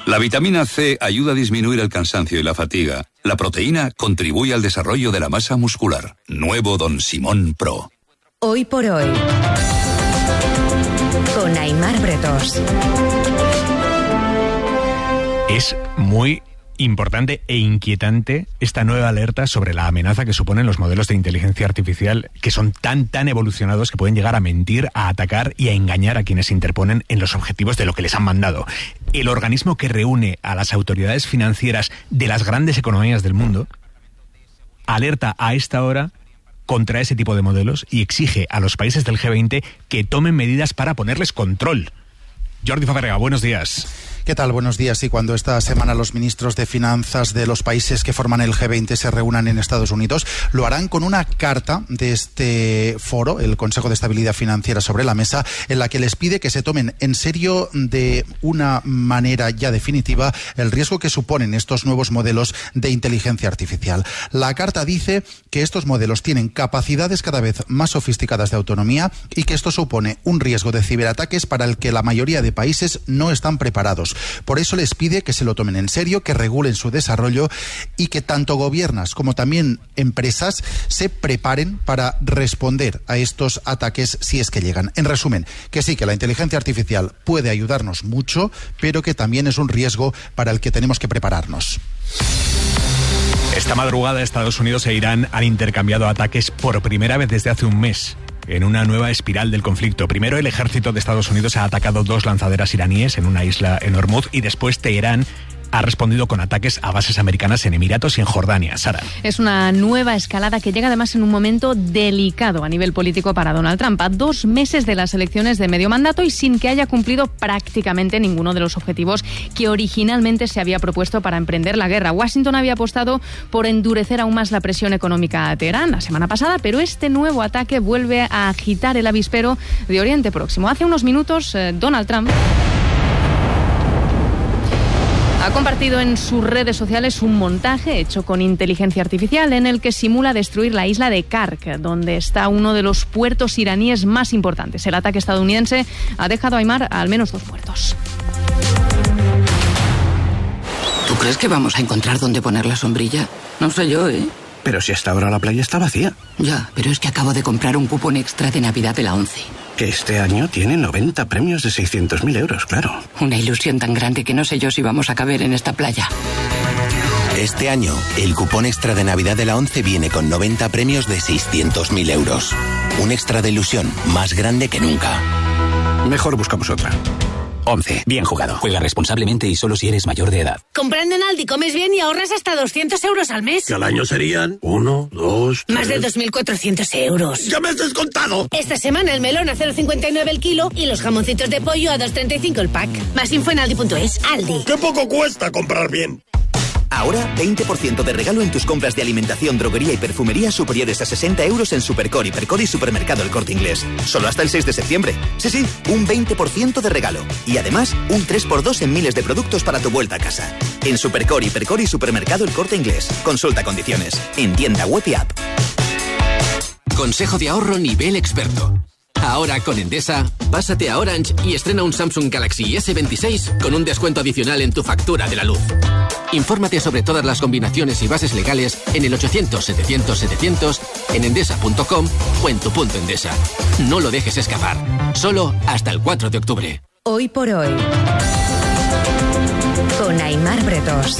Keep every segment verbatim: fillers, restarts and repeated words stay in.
La vitamina C ayuda a disminuir el cansancio y la fatiga. La proteína contribuye al desarrollo de la masa muscular. Nuevo Don Simón Pro. Hoy por hoy, con Aimar Bretos. Es muy importante e inquietante esta nueva alerta sobre la amenaza que suponen los modelos de inteligencia artificial, que son tan tan evolucionados que pueden llegar a mentir, a atacar y a engañar a quienes se interponen en los objetivos de lo que les han mandado. El organismo que reúne a las autoridades financieras de las grandes economías del mundo alerta a esta hora contra ese tipo de modelos y exige a los países del G veinte que tomen medidas para ponerles control. Jordi Fabregat, buenos días. ¿Qué tal? Buenos días. Y cuando esta semana los ministros de finanzas de los países que forman el G veinte se reúnan en Estados Unidos, lo harán con una carta de este foro, el Consejo de Estabilidad Financiera, sobre la mesa, en la que les pide que se tomen en serio de una manera ya definitiva el riesgo que suponen estos nuevos modelos de inteligencia artificial. La carta dice que estos modelos tienen capacidades cada vez más sofisticadas de autonomía y que esto supone un riesgo de ciberataques para el que la mayoría de países no están preparados. Por eso les pide que se lo tomen en serio, que regulen su desarrollo y que tanto gobiernos como también empresas se preparen para responder a estos ataques si es que llegan. En resumen, que sí, que la inteligencia artificial puede ayudarnos mucho, pero que también es un riesgo para el que tenemos que prepararnos. Esta madrugada Estados Unidos e Irán han intercambiado ataques por primera vez desde hace un mes, en una nueva espiral del conflicto. Primero, el ejército de Estados Unidos ha atacado dos lanzaderas iraníes en una isla en Hormuz y después Teherán ha respondido con ataques a bases americanas en Emiratos y en Jordania. Sara. Es una nueva escalada que llega además en un momento delicado a nivel político para Donald Trump, a dos meses de las elecciones de medio mandato y sin que haya cumplido prácticamente ninguno de los objetivos que originalmente se había propuesto para emprender la guerra. Washington había apostado por endurecer aún más la presión económica a Teherán la semana pasada, pero este nuevo ataque vuelve a agitar el avispero de Oriente Próximo. Hace unos minutos, eh, Donald Trump ha compartido en sus redes sociales un montaje hecho con inteligencia artificial en el que simula destruir la isla de Kark, donde está uno de los puertos iraníes más importantes. El ataque estadounidense ha dejado a Aimar al menos dos muertos. ¿Tú crees que vamos a encontrar dónde poner la sombrilla? No sé yo, ¿eh? Pero si hasta ahora la playa está vacía. Ya, pero es que acabo de comprar un cupón extra de Navidad de la ONCE. Que este año tiene noventa premios de seiscientos mil euros, claro. Una ilusión tan grande que no sé yo si vamos a caber en esta playa. Este año, el cupón extra de Navidad de la ONCE viene con noventa premios de seiscientos mil euros. Un extra de ilusión más grande que nunca. Mejor buscamos otra. ONCE. Bien jugado. Juega responsablemente y solo si eres mayor de edad. Comprando en Aldi comes bien y ahorras hasta doscientos euros al mes. Que al año serían uno, dos, tres... Más de dos mil cuatrocientos euros. ¡Ya me has descontado! Esta semana el melón a cero coma cincuenta y nueve el kilo y los jamoncitos de pollo a dos coma treinta y cinco el pack. Más info en aldi punto es. Aldi. ¡Qué poco cuesta comprar bien! Ahora, veinte por ciento de regalo en tus compras de alimentación, droguería y perfumería superiores a sesenta euros en Supercore, Hipercore y Supermercado El Corte Inglés. Solo hasta el seis de septiembre. Sí, sí, un veinte por ciento de regalo. Y además, un tres por dos en miles de productos para tu vuelta a casa. En Supercore, Hipercore y Supermercado El Corte Inglés. Consulta condiciones. En tienda web y app. Consejo de ahorro nivel experto. Ahora con Endesa, pásate a Orange y estrena un Samsung Galaxy ese veintiséis con un descuento adicional en tu factura de la luz. Infórmate sobre todas las combinaciones y bases legales en el ochocientos setecientos setecientos, en endesa punto com o en tu punto Endesa. No lo dejes escapar. Solo hasta el cuatro de octubre. Hoy por hoy, con Aimar Bretos.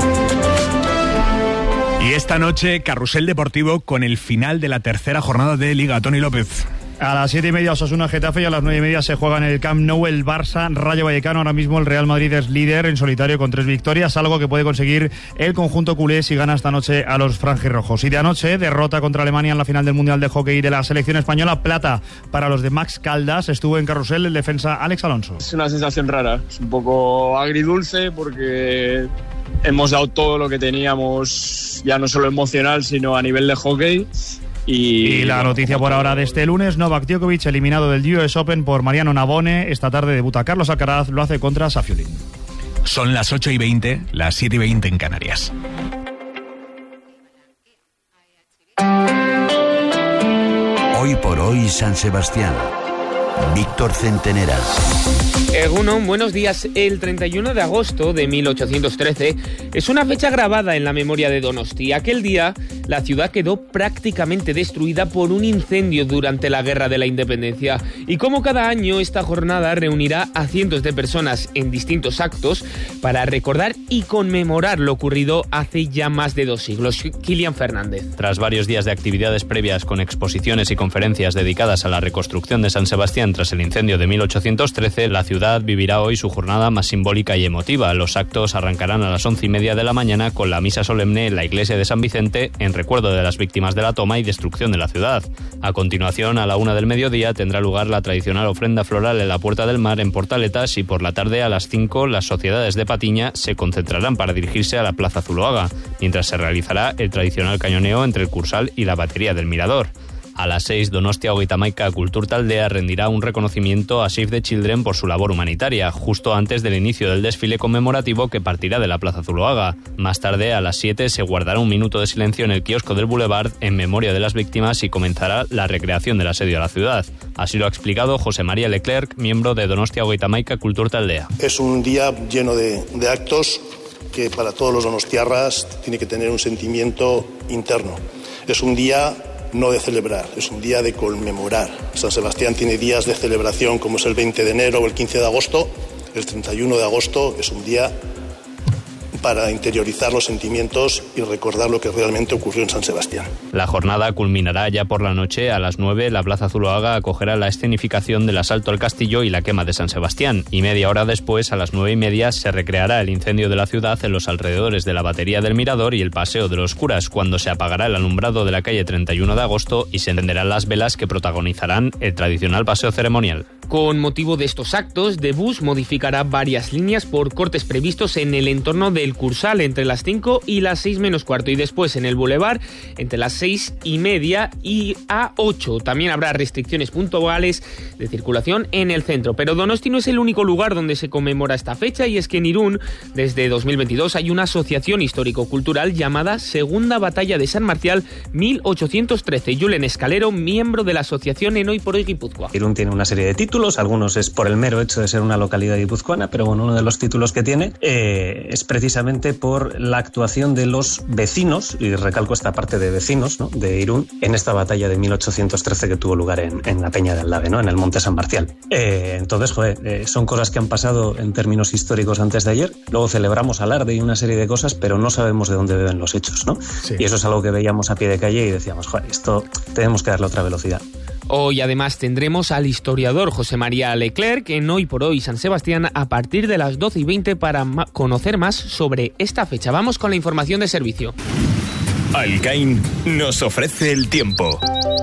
Y esta noche, carrusel deportivo con el final de la tercera jornada de Liga. Tony López. A las siete y media Osasuna Getafe y a las nueve y media se juega en el Camp Nou el Barça Rayo Vallecano. Ahora mismo el Real Madrid es líder en solitario con tres victorias, algo que puede conseguir el conjunto culé si gana esta noche a los franjirrojos. Y de anoche, derrota contra Alemania en la final del Mundial de Hockey de la selección española, plata para los de Max Caldas. Estuvo en carrusel el defensa Alex Alonso. Es una sensación rara, es un poco agridulce porque hemos dado todo lo que teníamos, ya no solo emocional sino a nivel de hockey. Y, y la noticia por ahora de este lunes, Novak Djokovic eliminado del U S Open por Mariano Navone. Esta tarde debuta Carlos Alcaraz, lo hace contra Safiulin. Son las ocho y veinte, las siete y veinte en Canarias. Hoy por hoy San Sebastián. Víctor Centenera. Egunon, buenos días. El treinta y uno de agosto de mil ochocientos trece es una fecha grabada en la memoria de Donosti. Aquel día, la ciudad quedó prácticamente destruida por un incendio durante la Guerra de la Independencia. Y como cada año, esta jornada reunirá a cientos de personas en distintos actos para recordar y conmemorar lo ocurrido hace ya más de dos siglos. Kilian Fernández. Tras varios días de actividades previas con exposiciones y conferencias dedicadas a la reconstrucción de San Sebastián tras el incendio de mil ochocientos trece, la ciudad vivirá hoy su jornada más simbólica y emotiva. Los actos arrancarán a las once y media de la mañana con la misa solemne en la iglesia de San Vicente en recuerdo de las víctimas de la toma y destrucción de la ciudad. A continuación, a la una del mediodía, tendrá lugar la tradicional ofrenda floral en la Puerta del Mar en Portaletas y por la tarde a las cinco las sociedades de Patiña se concentrarán para dirigirse a la Plaza Zuloaga, mientras se realizará el tradicional cañoneo entre el Cursal y la batería del Mirador. A las seis, Donostia Hogeita Hamaika Kulturtaldea rendirá un reconocimiento a Save the Children por su labor humanitaria, justo antes del inicio del desfile conmemorativo que partirá de la Plaza Zuloaga. Más tarde, a las siete, se guardará un minuto de silencio en el kiosco del Boulevard en memoria de las víctimas y comenzará la recreación del asedio a la ciudad. Así lo ha explicado José María Leclerc, miembro de Donostia Hogeita Hamaika Kulturtaldea. Es un día lleno de, de actos que para todos los donostiarras tiene que tener un sentimiento interno. Es un día no de celebrar, es un día de conmemorar. San Sebastián tiene días de celebración como es el veinte de enero o el quince de agosto. El treinta y uno de agosto es un día para interiorizar los sentimientos y recordar lo que realmente ocurrió en San Sebastián. La jornada culminará ya por la noche. A las nueve, la Plaza Zuloaga acogerá la escenificación del asalto al castillo y la quema de San Sebastián. Y media hora después, a las nueve y media, se recreará el incendio de la ciudad en los alrededores de la batería del Mirador y el Paseo de los Curas, cuando se apagará el alumbrado de la calle treinta y uno de agosto y se encenderán las velas que protagonizarán el tradicional paseo ceremonial. Con motivo de estos actos, Debus modificará varias líneas por cortes previstos en el entorno del Cursal entre las cinco y las seis menos cuarto y después en el Boulevard entre las seis y media y a ocho. También habrá restricciones puntuales de circulación en el centro. Pero Donosti no es el único lugar donde se conmemora esta fecha y es que en Irún, desde dos mil veintidós, hay una asociación histórico-cultural llamada Segunda Batalla de San Marcial mil ochocientos trece. Julen Escalero, miembro de la asociación en Hoy por Hoy Guipúzcoa. Irún tiene una serie de títulos, algunos es por el mero hecho de ser una localidad guipuzcoana, pero bueno, uno de los títulos que tiene eh, es precisamente por la actuación de los vecinos, y recalco esta parte de vecinos, ¿no?, de Irún, en esta batalla de mil ochocientos trece que tuvo lugar en, en la Peña del Lave, ¿no?, en el Monte San Marcial. Eh, entonces, joder, eh, son cosas que han pasado en términos históricos antes de ayer, luego celebramos alarde y una serie de cosas, pero no sabemos de dónde beben los hechos, ¿no? Sí. Y eso es algo que veíamos a pie de calle y decíamos, joder, esto tenemos que darle otra velocidad. Hoy además tendremos al historiador José María Leclerc en Hoy por Hoy San Sebastián a partir de las doce y veinte para ma- conocer más sobre esta fecha. Vamos con la información de servicio. Alcain nos ofrece el tiempo.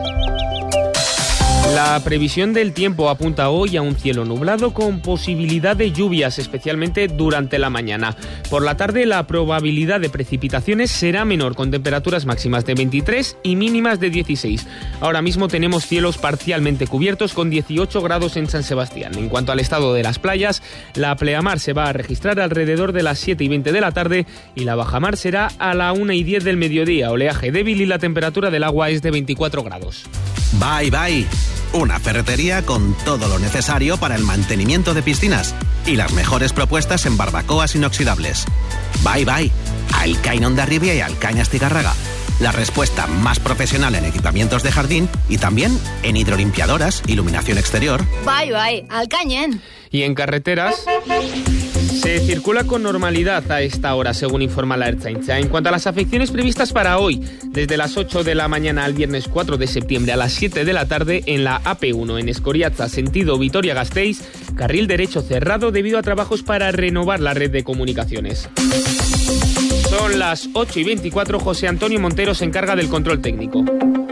La previsión del tiempo apunta hoy a un cielo nublado con posibilidad de lluvias, especialmente durante la mañana. Por la tarde la probabilidad de precipitaciones será menor, con temperaturas máximas de veintitrés y mínimas de dieciséis. Ahora mismo tenemos cielos parcialmente cubiertos con dieciocho grados en San Sebastián. En cuanto al estado de las playas, la pleamar se va a registrar alrededor de las siete y veinte de la tarde y la bajamar será a la una y diez del mediodía. Oleaje débil y la temperatura del agua es de veinticuatro grados. Bye Bye, una ferretería con todo lo necesario para el mantenimiento de piscinas y las mejores propuestas en barbacoas inoxidables. Bye Bye, Alcain Hondarribia y Alcain Astigarraga. La respuesta más profesional en equipamientos de jardín y también en hidrolimpiadoras, iluminación exterior. Bye Bye, Alcañen. Y en carreteras se circula con normalidad a esta hora, según informa la Ertzaintza. En cuanto a las afecciones previstas para hoy, desde las ocho de la mañana al viernes cuatro de septiembre a las siete de la tarde en la A P uno en Escoriaza, sentido Vitoria-Gasteiz, carril derecho cerrado debido a trabajos para renovar la red de comunicaciones. Son las ocho y veinticuatro, José Antonio Montero se encarga del control técnico.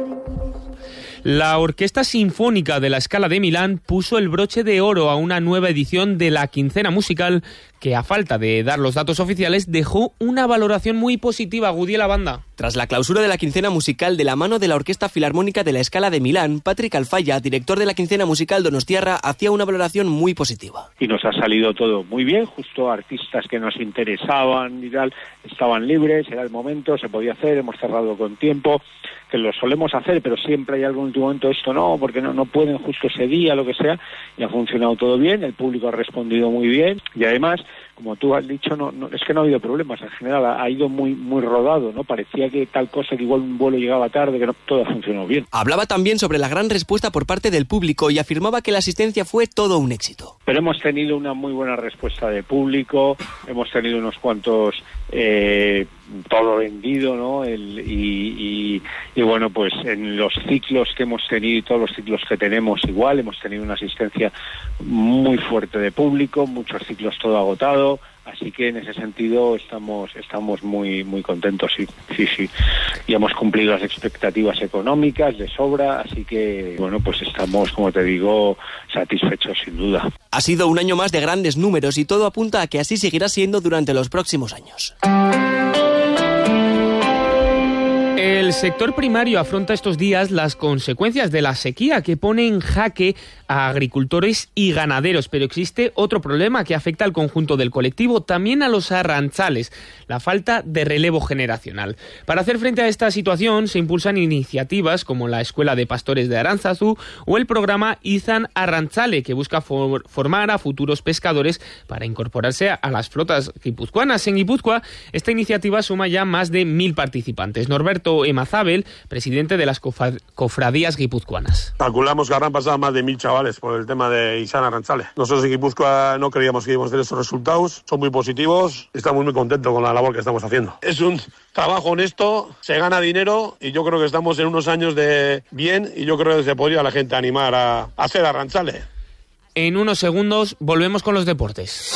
La Orquesta Sinfónica de la Scala de Milán puso el broche de oro a una nueva edición de la quincena musical que, a falta de dar los datos oficiales, dejó una valoración muy positiva. Gudí la banda. Tras la clausura de la quincena musical de la mano de la Orquesta Filarmónica de la Scala de Milán, Patrick Alfaya, director de la quincena musical donostiarra, hacía una valoración muy positiva. Y nos ha salido todo muy bien, justo artistas que nos interesaban y tal, estaban libres, era el momento, se podía hacer, hemos cerrado con tiempo, que lo solemos hacer, pero siempre hay algún último momento esto no, porque no, no pueden justo ese día, lo que sea, y ha funcionado todo bien, el público ha respondido muy bien, y además, como tú has dicho, no, no es que no ha habido problemas, en general ha, ha ido muy muy rodado, ¿no? Parecía que tal cosa, que igual un vuelo llegaba tarde, que no, todo ha funcionado bien. Hablaba también sobre la gran respuesta por parte del público y afirmaba que la asistencia fue todo un éxito. Pero hemos tenido una muy buena respuesta de público, hemos tenido unos cuantos, eh, todo vendido, ¿no? El, y, y, y bueno, pues en los ciclos que hemos tenido y todos los ciclos que tenemos igual, hemos tenido una asistencia muy fuerte de público, muchos ciclos todo agotado, así que en ese sentido estamos estamos muy muy contentos, sí, sí, sí. Y hemos cumplido las expectativas económicas de sobra, así que bueno, pues estamos, como te digo, satisfechos sin duda. Ha sido un año más de grandes números y todo apunta a que así seguirá siendo durante los próximos años. El sector primario afronta estos días las consecuencias de la sequía que pone en jaque a agricultores y ganaderos, pero existe otro problema que afecta al conjunto del colectivo, también a los arrantzales, la falta de relevo generacional. Para hacer frente a esta situación se impulsan iniciativas como la Escuela de Pastores de Aránzazu o el programa Izan Arrantzale, que busca for- formar a futuros pescadores para incorporarse a, a las flotas guipuzcoanas. En Guipúzcoa, esta iniciativa suma ya más de mil participantes. Norberto Emazabel, presidente de las cofa- cofradías guipuzcoanas. Calculamos que habrán pasado más de mil chavales por el tema de Izan Arrantzale. Nosotros en Guipúzcoa no creíamos que íbamos a tener esos resultados, son muy positivos y estamos muy contentos con la labor que estamos haciendo. Es un trabajo honesto, se gana dinero y yo creo que estamos en unos años de bien y yo creo que se podría la gente animar a, a hacer Arrantzale. En unos segundos volvemos con los deportes.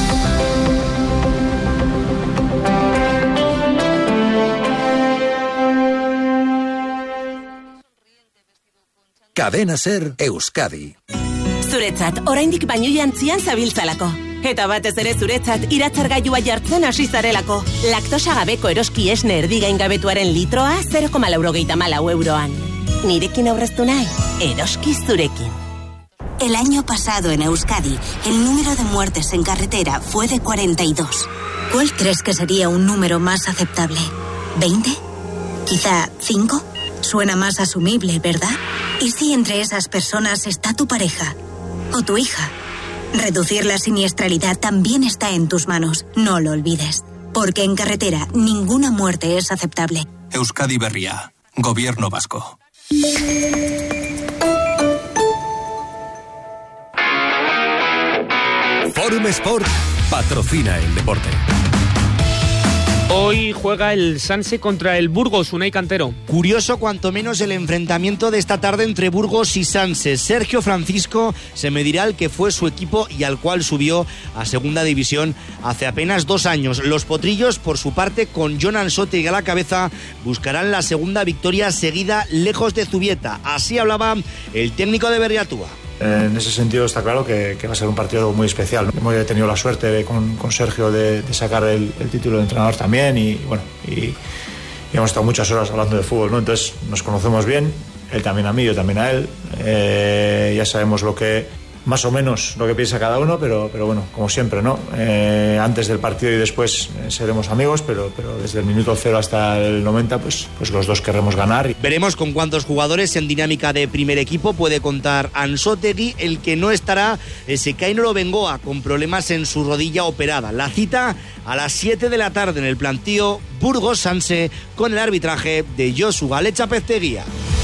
Cadena Ser Euskadi. Zuretzat, oraindik baino jantzian zabiltzalako. Eta batez ere zuretzat, iratzargailua jartzen hasi zarelako. Laktosa gabeko eroski esne erdigaingabetuaren litroa zero koma laurogeita hamalau euroan. Nirekin aurreztu nahi, eroski zurekin. El año pasado en Euskadi, el número de muertes en carretera fue de cuarenta y dos. ¿Cuál crees que sería un número más aceptable? ¿veinte? ¿Quizá cinco? Suena más asumible, ¿verdad? ¿Y si entre esas personas está tu pareja o tu hija? Reducir la siniestralidad también está en tus manos, no lo olvides. Porque en carretera ninguna muerte es aceptable. Euskadi Berria, Gobierno Vasco. Forum Sport patrocina el deporte. Hoy juega el Sanse contra el Burgos, Unai Cantero. Curioso cuanto menos el enfrentamiento de esta tarde entre Burgos y Sanse. Sergio Francisco se medirá al que fue su equipo y al cual subió a segunda división hace apenas dos años. Los potrillos, por su parte, con Jon Ansotegui a la cabeza, buscarán la segunda victoria seguida lejos de Zubieta. Así hablaba el técnico de Berriatúa. En ese sentido está claro que, que va a ser un partido muy especial. Hemos tenido la suerte de, con, con Sergio de, de sacar el, el título de entrenador también y bueno y, y hemos estado muchas horas hablando de fútbol, ¿no? Entonces nos conocemos bien, él también a mí, yo también a él. Eh, ya sabemos lo que más o menos lo que piensa cada uno, pero, pero bueno, como siempre, ¿no? Eh, antes del partido y después eh, seremos amigos, pero, pero desde el minuto cero hasta el noventa, pues, pues los dos querremos ganar. Veremos con cuántos jugadores en dinámica de primer equipo puede contar Ansotegui. El que no estará es Ekainolo Bengoa, con problemas en su rodilla operada. La cita a las siete de la tarde en el plantío Burgos-Sanse, con el arbitraje de Josu Galetxapezteguía.